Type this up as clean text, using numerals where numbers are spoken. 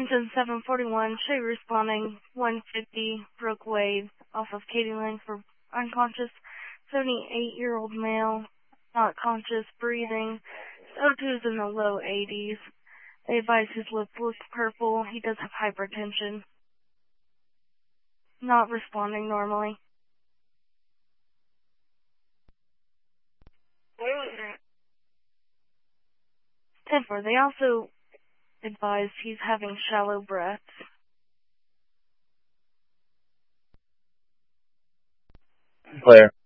Engine 741, Shay responding, 150, broke wave off of Katy Lane for unconscious, 78-year-old male, not conscious, breathing, O2's in the low 80s. They advise his lip looks purple, he does have hypertension. Not responding normally. Where was that? 10-4, they also advise he's having shallow breaths. Clear.